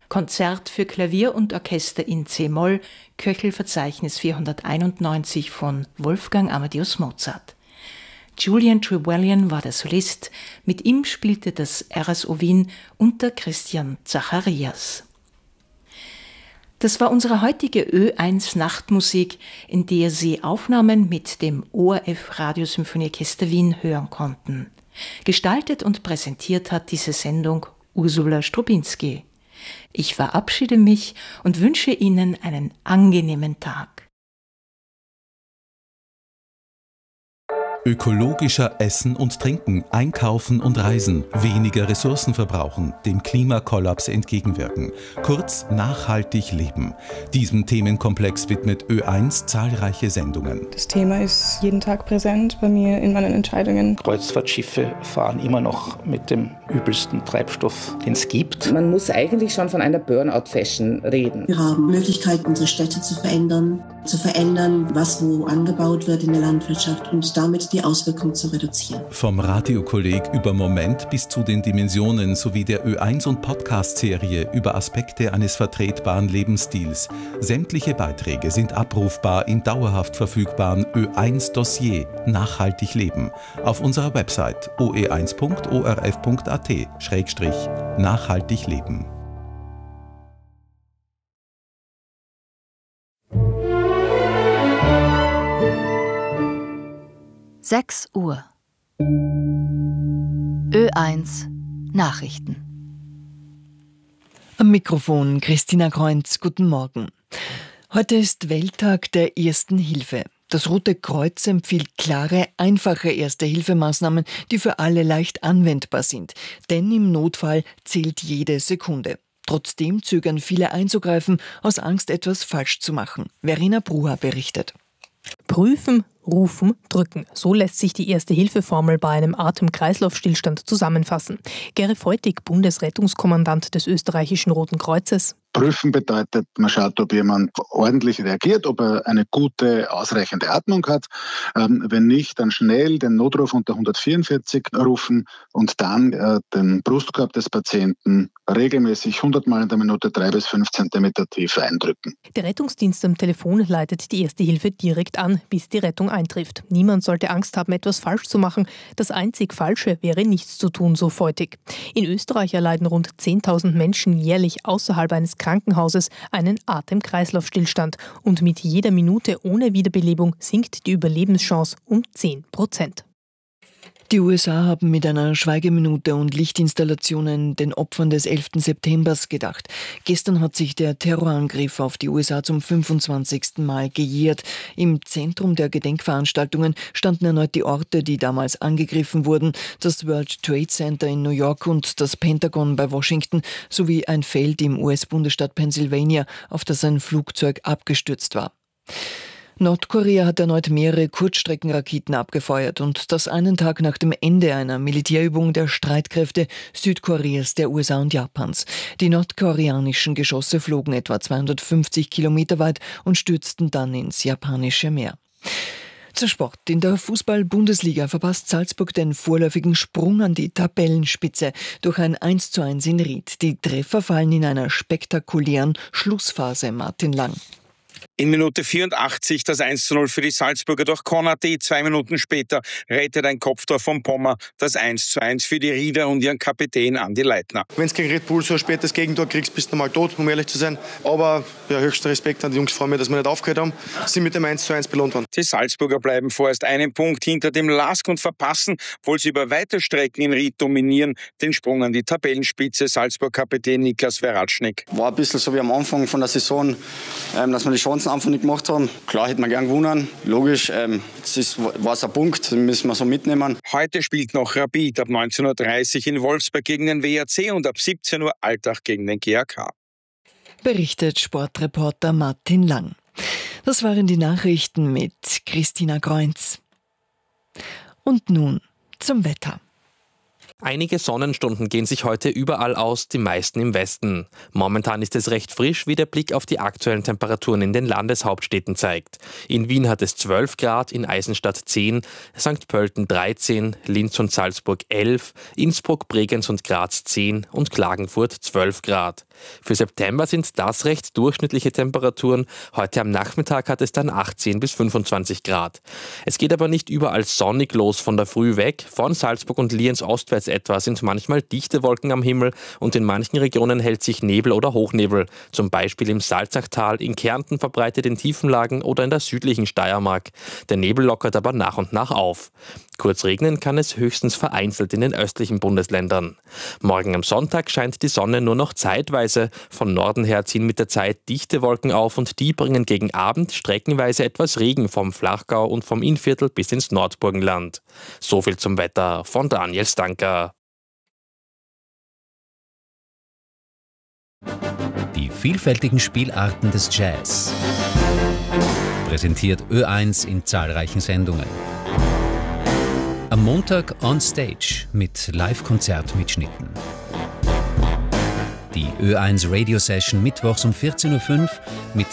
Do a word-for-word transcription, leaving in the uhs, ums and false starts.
Konzert für Klavier und Orchester in C-Moll, Köchelverzeichnis vierhunderteinundneunzig von Wolfgang Amadeus Mozart. Julian Trewhelyan war der Solist, mit ihm spielte das R S O Wien unter Christian Zacharias. Das war unsere heutige Ö eins Nachtmusik, in der Sie Aufnahmen mit dem O R F Radiosymphonieorchester Wien hören konnten. Gestaltet und präsentiert hat diese Sendung Ursula Strubinski. Ich verabschiede mich und wünsche Ihnen einen angenehmen Tag. Ökologischer Essen und Trinken, Einkaufen und Reisen, weniger Ressourcen verbrauchen, dem Klimakollaps entgegenwirken. Kurz, nachhaltig leben. Diesem Themenkomplex widmet Ö eins zahlreiche Sendungen. Das Thema ist jeden Tag präsent bei mir in meinen Entscheidungen. Kreuzfahrtschiffe fahren immer noch mit dem übelsten Treibstoff, den es gibt. Man muss eigentlich schon von einer Burnout-Fashion reden. Wir haben Möglichkeiten, unsere Städte zu verändern, zu verändern, was wo angebaut wird in der Landwirtschaft und damit die Auswirkungen zu reduzieren. Vom Radiokolleg über Moment bis zu den Dimensionen sowie der Ö eins und Podcast-Serie über Aspekte eines vertretbaren Lebensstils. Sämtliche Beiträge sind abrufbar im dauerhaft verfügbaren Ö eins Dossier Nachhaltig leben auf unserer Website o e eins punkt o r f punkt a t schrägstrich nachhaltig leben. sechs Uhr. Ö eins Nachrichten. Am Mikrofon Christina Kreunz, guten Morgen. Heute ist Welttag der Ersten Hilfe. Das Rote Kreuz empfiehlt klare, einfache Erste-Hilfe-Maßnahmen, die für alle leicht anwendbar sind. Denn im Notfall zählt jede Sekunde. Trotzdem zögern viele einzugreifen, aus Angst, etwas falsch zu machen. Verena Bruha berichtet. Prüfen, rufen, drücken. So lässt sich die Erste-Hilfe-Formel bei einem Atem-Kreislauf-Stillstand zusammenfassen. Gere Feutig, Bundesrettungskommandant des österreichischen Roten Kreuzes. Prüfen bedeutet, man schaut, ob jemand ordentlich reagiert, ob er eine gute, ausreichende Atmung hat. Ähm, wenn nicht, dann schnell den Notruf unter hundertvierundvierzig rufen und dann äh, den Brustkorb des Patienten regelmäßig hundert Mal in der Minute drei bis fünf Zentimeter tief eindrücken. Der Rettungsdienst am Telefon leitet die Erste Hilfe direkt an, bis die Rettung eintrifft. Niemand sollte Angst haben, etwas falsch zu machen. Das einzig Falsche wäre, nichts zu tun, so Feutig. In Österreich erleiden rund zehntausend Menschen jährlich außerhalb eines Krankenhauses einen Atem-Kreislauf-Stillstand und mit jeder Minute ohne Wiederbelebung sinkt die Überlebenschance um zehn Prozent. Die U S A haben mit einer Schweigeminute und Lichtinstallationen den Opfern des elften Septembers gedacht. Gestern hat sich der Terrorangriff auf die U S A zum fünfundzwanzigsten Mal gejährt. Im Zentrum der Gedenkveranstaltungen standen erneut die Orte, die damals angegriffen wurden, das World Trade Center in New York und das Pentagon bei Washington, sowie ein Feld im U S-Bundesstaat Pennsylvania, auf das ein Flugzeug abgestürzt war. Nordkorea hat erneut mehrere Kurzstreckenraketen abgefeuert und das einen Tag nach dem Ende einer Militärübung der Streitkräfte Südkoreas, der U S A und Japans. Die nordkoreanischen Geschosse flogen etwa zweihundertfünfzig Kilometer weit und stürzten dann ins japanische Meer. Zur Sport. In der Fußball-Bundesliga verpasst Salzburg den vorläufigen Sprung an die Tabellenspitze durch ein eins zu eins in Ried. Die Treffer fallen in einer spektakulären Schlussphase. Martin Lang. In Minute vierundachtzig das eins zu null für die Salzburger durch Konate. Zwei Minuten später rettet ein Kopftor von Pommer das eins zu eins für die Rieder und ihren Kapitän Andi Leitner. Wenn du gegen Red Bull so ein spätes Gegentor kriegst, bist du mal tot, um ehrlich zu sein. Aber ja, höchster Respekt an die Jungs, freuen mich, dass wir nicht aufgehört haben. Sie mit dem eins zu eins belohnt worden. Die Salzburger bleiben vorerst einen Punkt hinter dem Lask und verpassen, obwohl sie über weite Strecken in Ried dominieren, den Sprung an die Tabellenspitze. Salzburg-Kapitän Niklas Veratschnik. War ein bisschen so wie am Anfang von der Saison, dass wir die Chancen einfach nicht gemacht haben. Klar hätten wir gern gewonnen, logisch. Ähm, das war es ein Punkt, den müssen wir so mitnehmen. Heute spielt noch Rapid ab neunzehn Uhr dreißig in Wolfsburg gegen den W R C und ab siebzehn Uhr Altach gegen den G A K. Berichtet Sportreporter Martin Lang. Das waren die Nachrichten mit Christina Kreunz. Und nun zum Wetter. Einige Sonnenstunden gehen sich heute überall aus, die meisten im Westen. Momentan ist es recht frisch, wie der Blick auf die aktuellen Temperaturen in den Landeshauptstädten zeigt. In Wien hat es zwölf Grad, in Eisenstadt zehn, Sankt Pölten dreizehn, Linz und Salzburg elf, Innsbruck, Bregenz und Graz zehn und Klagenfurt zwölf Grad. Für September sind das recht durchschnittliche Temperaturen. Heute am Nachmittag hat es dann achtzehn bis fünfundzwanzig Grad. Es geht aber nicht überall sonnig los von der Früh weg. Von Salzburg und Lienz ostwärts etwa sind manchmal dichte Wolken am Himmel und in manchen Regionen hält sich Nebel oder Hochnebel. Zum Beispiel im Salzachtal, in Kärnten verbreitet in Tiefenlagen oder in der südlichen Steiermark. Der Nebel lockert aber nach und nach auf. Kurz regnen kann es höchstens vereinzelt in den östlichen Bundesländern. Morgen am Sonntag scheint die Sonne nur noch zeitweise. Von Norden her ziehen mit der Zeit dichte Wolken auf und die bringen gegen Abend streckenweise etwas Regen vom Flachgau und vom Innviertel bis ins Nordburgenland. So viel zum Wetter von Daniel Stanker. Die vielfältigen Spielarten des Jazz. Präsentiert Ö eins in zahlreichen Sendungen. Am Montag on Stage mit Live-Konzertmitschnitten. Die Ö eins Radio Session mittwochs um vierzehn Uhr fünf mit